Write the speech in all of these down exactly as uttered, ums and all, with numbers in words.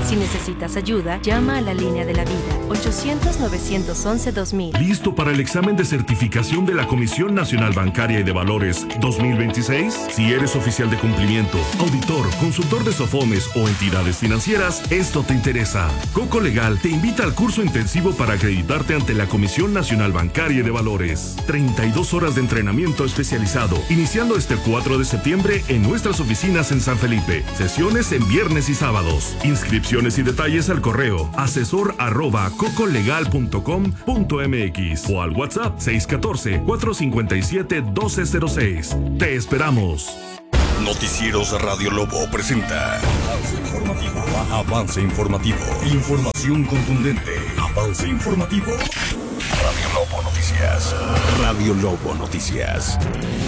Si necesitas ayuda, llama a la línea de la vida, ochocientos, novecientos once, dos mil. ¿Listo para el examen de certificación de la Comisión Nacional Bancaria y de Valores dos mil veintiséis? Si eres oficial de cumplimiento, auditor, consultor de SOFOMES o entidades financieras, esto te interesa. Coco Legal te invita al curso intensivo para acreditarte ante la Comisión Nacional Bancaria y de Valores. treinta y dos horas de entrenamiento especializado, iniciando este cuatro de septiembre en nuestras oficinas en San Felipe. Sesiones en viernes y sábados. Inscripciones y detalles al correo asesor arroba cocolegal punto com punto mx o al WhatsApp seis uno cuatro, cuatro cinco siete, uno dos cero seis. Te esperamos. Noticieros Radio Lobo presenta Avance Informativo. Avance Informativo. Información contundente. Avance Informativo. Radio Lobo Noticias. Radio Lobo Noticias.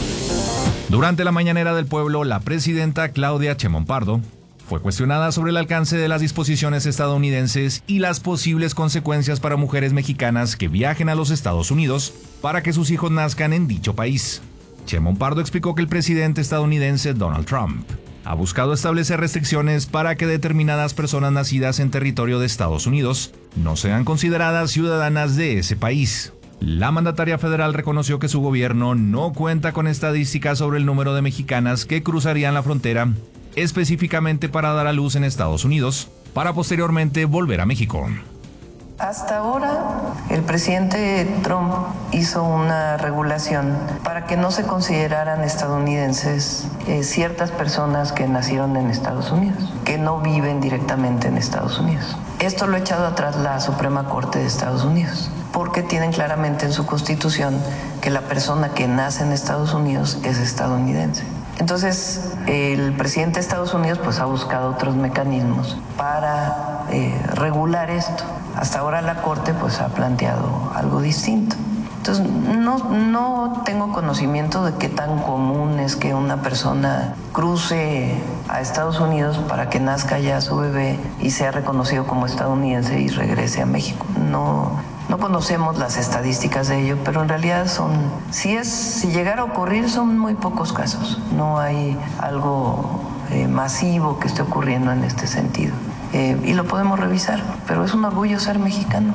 Durante la mañanera del pueblo, la presidenta Claudia Sheinbaum Pardo fue cuestionada sobre el alcance de las disposiciones estadounidenses y las posibles consecuencias para mujeres mexicanas que viajen a los Estados Unidos para que sus hijos nazcan en dicho país. Sheinbaum Pardo explicó que el presidente estadounidense Donald Trump ha buscado establecer restricciones para que determinadas personas nacidas en territorio de Estados Unidos no sean consideradas ciudadanas de ese país. La mandataria federal reconoció que su gobierno no cuenta con estadísticas sobre el número de mexicanas que cruzarían la frontera específicamente para dar a luz en Estados Unidos, para posteriormente volver a México. Hasta ahora, el presidente Trump hizo una regulación para que no se consideraran estadounidenses eh, ciertas personas que nacieron en Estados Unidos, que no viven directamente en Estados Unidos. Esto lo ha echado atrás la Suprema Corte de Estados Unidos, porque tienen claramente en su Constitución que la persona que nace en Estados Unidos es estadounidense. Entonces, el presidente de Estados Unidos pues ha buscado otros mecanismos para eh, regular esto. Hasta ahora la Corte pues ha planteado algo distinto. Entonces, no, no tengo conocimiento de qué tan común es que una persona cruce a Estados Unidos para que nazca ya su bebé y sea reconocido como estadounidense y regrese a México. No... No conocemos las estadísticas de ello, pero en realidad son, si es, si llegara a ocurrir, son muy pocos casos. No hay algo eh, masivo que esté ocurriendo en este sentido. Eh, y lo podemos revisar, pero es un orgullo ser mexicano.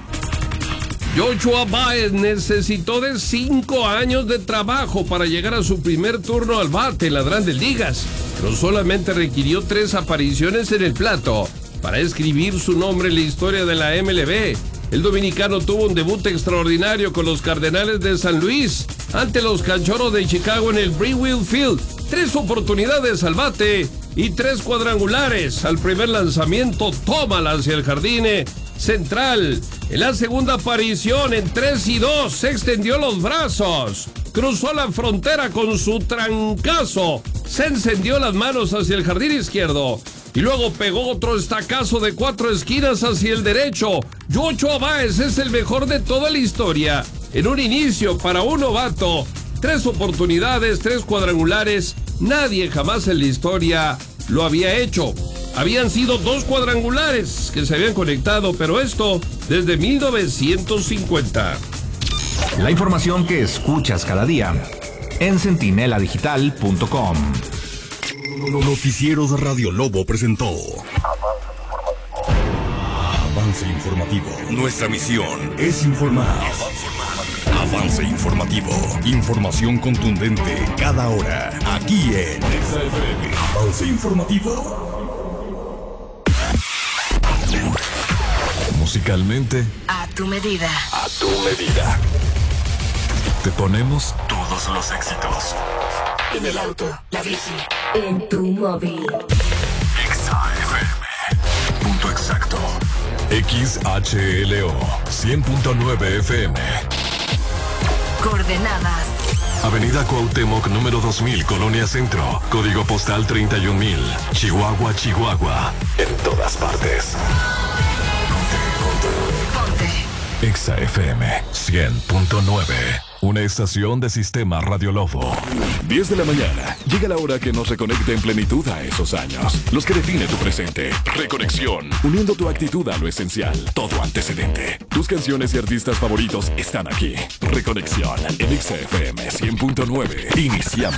Yoshua Báez necesitó de cinco años de trabajo para llegar a su primer turno al bate en las Grandes Ligas, pero solamente requirió tres apariciones en el plato para escribir su nombre en la historia de la M L B. El dominicano tuvo un debut extraordinario con los Cardenales de San Luis ante los Cachorros de Chicago en el Brewell Field. Tres oportunidades al bate y tres cuadrangulares. Al primer lanzamiento, tómala hacia el jardín central. En la segunda aparición, en tres y dos, se extendió los brazos. Cruzó la frontera con su trancazo. Se encendió las manos hacia el jardín izquierdo. Y luego pegó otro estacazo de cuatro esquinas hacia el derecho. Yoshua Báez es el mejor de toda la historia. En un inicio para un novato, tres oportunidades, tres cuadrangulares. Nadie jamás en la historia lo había hecho. Habían sido dos cuadrangulares que se habían conectado, pero esto desde mil novecientos cincuenta. La información que escuchas cada día en centinela digital punto com. Noticieros Radio Lobo presentó Avance Informativo. Nuestra misión es informar. Avance Informativo. Información contundente cada hora. Aquí en Avance Informativo. Musicalmente, A tu medida. a tu medida. Te ponemos todos los éxitos. En el auto, la bici, en tu móvil. X A F M. Punto exacto. X H L O cien punto nueve F M. Coordenadas. Avenida Cuauhtémoc número dos mil, Colonia Centro. Código postal treinta y un mil. Chihuahua, Chihuahua. En todas partes. Ponte. X A F M cien punto nueve. Una estación de Sistema Radio Lobo. diez de la mañana. Llega la hora que nos reconecte en plenitud a esos años. Los que define tu presente. Reconexión. Uniendo tu actitud a lo esencial. Todo antecedente. Tus canciones y artistas favoritos están aquí. Reconexión en X A F M cien punto nueve. Iniciamos.